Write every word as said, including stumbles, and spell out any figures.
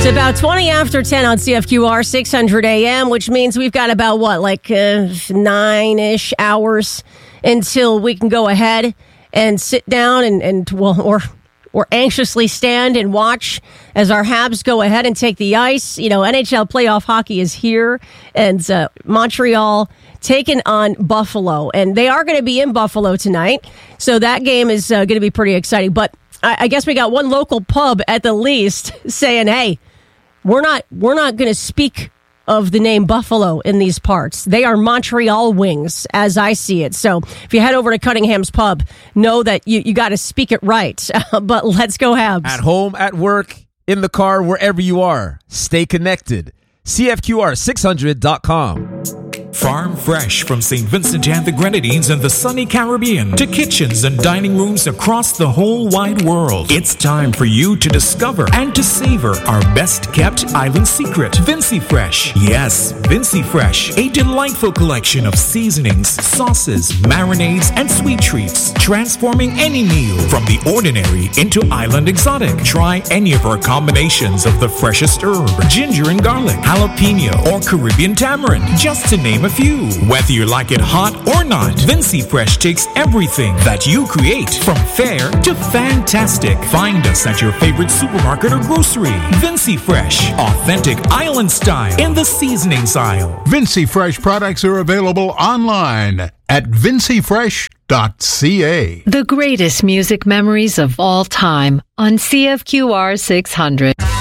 It's about twenty after ten on C F Q R six hundred A M, which means we've got about, what, like uh, nine-ish hours until we can go ahead and sit down and, and well, or or anxiously stand and watch as our Habs go ahead and take the ice. You know, N H L playoff hockey is here, and uh, Montreal taking on Buffalo. And they are going to be in Buffalo tonight, so that game is uh, going to be pretty exciting. But I, I guess we got one local pub at the least saying, hey, We're not we're not going to speak of the name Buffalo in these parts. They are Montreal Wings, as I see it. So if you head over to Cunningham's Pub, know that you, you got to speak it right. But let's go Habs. At home, at work, in the car, wherever you are, stay connected. C F Q R six hundred dot com. Farm fresh from Saint Vincent and the Grenadines and the sunny Caribbean to kitchens and dining rooms across the whole wide world. It's time for you to discover and to savor our best kept island secret, Vincy Fresh. Yes, Vincy Fresh, a delightful collection of seasonings, sauces, marinades, and sweet treats, transforming any meal from the ordinary into island exotic. Try any of our combinations of the freshest herb, ginger and garlic, jalapeno, or Caribbean tamarind, just to name a few. Whether you like it hot or not, Vincy Fresh takes everything that you create from fair to fantastic. Find us at your favorite supermarket or grocery. Vincy Fresh, authentic island style in the seasonings aisle. Vincy Fresh products are available online at vincy fresh dot c a. The greatest music memories of all time on C F Q R six hundred.